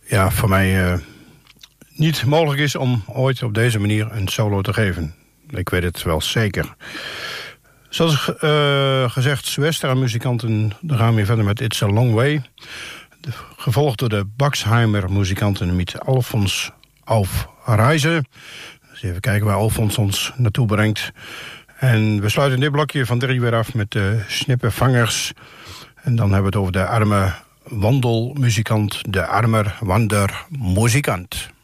voor mij niet mogelijk is om ooit op deze manier een solo te geven. Ik weet het wel zeker. Zoals gezegd, Zwester-muzikanten, dan gaan we weer verder met It's a Long Way. Gevolgd door de Baxheimer-muzikanten met Alfons auf Reise. Dus even kijken waar Alfons ons naartoe brengt. En we sluiten dit blokje van 3 weer af met de Snippenvangers. En dan hebben we het over de arme wandelmuzikant, de armer wandermuzikant.